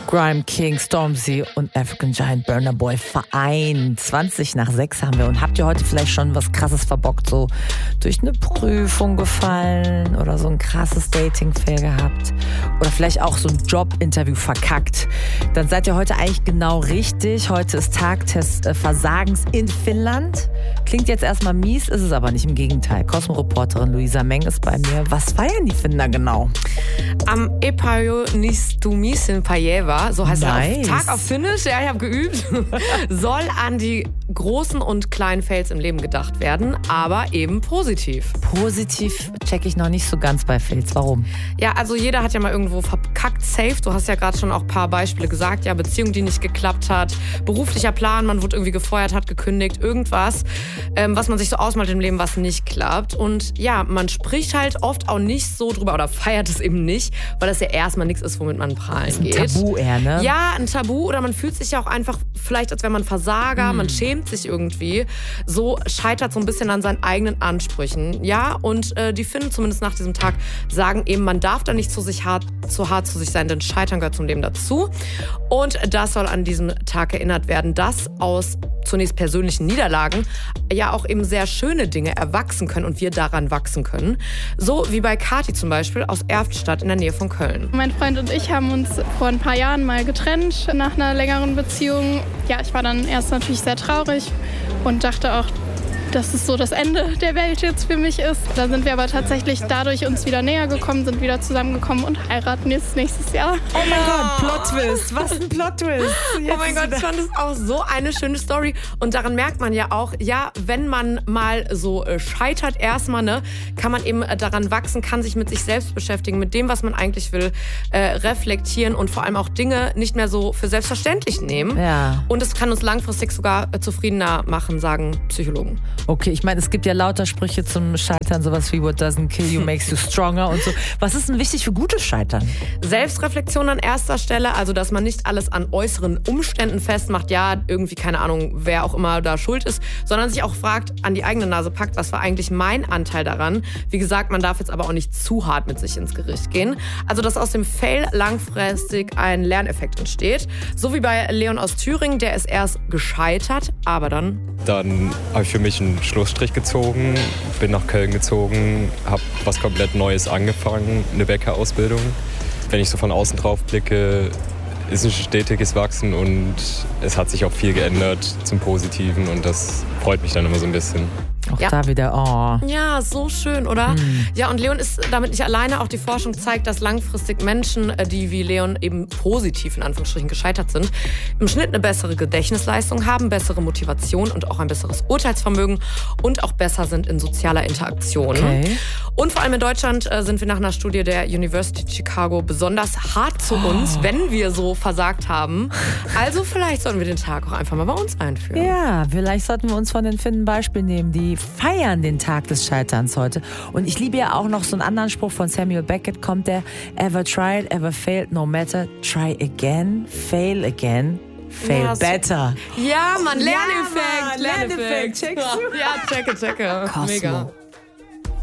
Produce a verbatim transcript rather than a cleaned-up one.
Grime King, Stormzy und African Giant Burna Boy vereint. zwanzig nach sechs haben wir. Und habt ihr heute vielleicht schon was Krasses verbockt? So durch eine Prüfung gefallen oder so ein krasses Dating-Fail gehabt? Oder vielleicht auch so ein Job-Interview verkackt? Dann seid ihr heute eigentlich genau richtig. Heute ist Tag des äh, Versagens in Finnland. Klingt jetzt erstmal mies, ist es aber nicht, im Gegenteil. Cosmo-Reporterin Luisa Meng ist bei mir. Was feiern die Finner genau? Am Epäonnistumisin Päivä, so heißt Nice. er auf Tag auf Finnisch, ja, ich habe geübt, soll an die großen und kleinen Fails im Leben gedacht werden, aber eben positiv. Positiv check ich noch nicht so ganz bei Fails. Warum? Ja, also jeder hat ja mal irgendwo verkackt, safe. Du hast ja gerade schon auch ein paar Beispiele gesagt. Ja, Beziehung, die nicht geklappt hat, beruflicher Plan, man wurde irgendwie gefeuert, hat gekündigt, irgendwas, ähm, was man sich so ausmalt im Leben, was nicht klappt. Und ja, man spricht halt oft auch nicht so drüber oder feiert es eben nicht, weil das ja erstmal nichts ist, womit man prahlen geht. Ein Tabu eher, ne? Ja, ein Tabu, oder man fühlt sich ja auch einfach vielleicht, als wäre man Versager, mm. man schämt sich irgendwie. So scheitert so ein bisschen an seinen eigenen Ansprüchen. Ja, und äh, die Finnen zumindest nach diesem Tag sagen eben, man darf da nicht zu sich hart, zu hart zu sich sein, denn Scheitern gehört zum Leben dazu. Und das soll an diesem Tag erinnert werden, dass aus zunächst persönlichen Niederlagen ja auch eben sehr schöne Dinge erwachsen können und wir daran wachsen können. So wie bei Kati zum Beispiel aus Erftstadt in der Nähe von Köln. Mein Freund und ich haben uns vor ein paar Jahren mal getrennt nach einer längeren Beziehung. Ja, ich war dann erst natürlich sehr traurig und dachte auch, dass es so das Ende der Welt jetzt für mich ist. Da sind wir aber tatsächlich dadurch uns wieder näher gekommen, sind wieder zusammengekommen und heiraten jetzt nächstes Jahr. Oh mein Gott, Plot-Twist. Was ein Plot-Twist. Oh mein Gott, ich fand das auch so eine schöne Story. Und daran merkt man ja auch, ja, wenn man mal so äh, scheitert erstmal, ne, kann man eben äh, daran wachsen, kann sich mit sich selbst beschäftigen, mit dem, was man eigentlich will, äh, reflektieren und vor allem auch Dinge nicht mehr so für selbstverständlich nehmen. Ja. Und es kann uns langfristig sogar äh, zufriedener machen, sagen Psychologen. Okay, ich meine, es gibt ja lauter Sprüche zum Scheitern, sowas wie what doesn't kill you makes you stronger und so. Was ist denn wichtig für gutes Scheitern? Selbstreflexion an erster Stelle, also dass man nicht alles an äußeren Umständen festmacht, ja, irgendwie keine Ahnung, wer auch immer da schuld ist, sondern sich auch fragt, an die eigene Nase packt, was war eigentlich mein Anteil daran? Wie gesagt, man darf jetzt aber auch nicht zu hart mit sich ins Gericht gehen. Also, dass aus dem Fail langfristig ein Lerneffekt entsteht. So wie bei Leon aus Thüringen, der ist erst gescheitert, aber dann... Dann habe ich für mich einen Schlussstrich gezogen, bin nach Köln gezogen, habe was komplett Neues angefangen, eine Bäckerausbildung. Wenn ich so von außen drauf blicke, ist ein stetiges Wachsen und es hat sich auch viel geändert zum Positiven und das freut mich dann immer so ein bisschen. Auch ja. da wieder, oh. Ja, so schön, oder? Hm. Ja, und Leon ist damit nicht alleine. Auch die Forschung zeigt, dass langfristig Menschen, die wie Leon eben positiv in Anführungsstrichen gescheitert sind, im Schnitt eine bessere Gedächtnisleistung haben, bessere Motivation und auch ein besseres Urteilsvermögen und auch besser sind in sozialer Interaktion. Okay. Und vor allem in Deutschland sind wir nach einer Studie der University Chicago besonders hart zu uns, oh. wenn wir so versagt haben. Also vielleicht sollten wir den Tag auch einfach mal bei uns einführen. Ja, vielleicht sollten wir uns von den Finnen ein Beispiel nehmen, die feiern den Tag des Scheiterns heute. Und ich liebe ja auch noch so einen anderen Spruch von Samuel Beckett, kommt der: Ever tried, ever failed, no matter, try again, fail again, fail ja, better. Ja, Mann, Lerneffekt, ja, Mann, Lerneffekt. Lerneffekt, checkst du? Ja, checke, checke. Cosmo. Mega.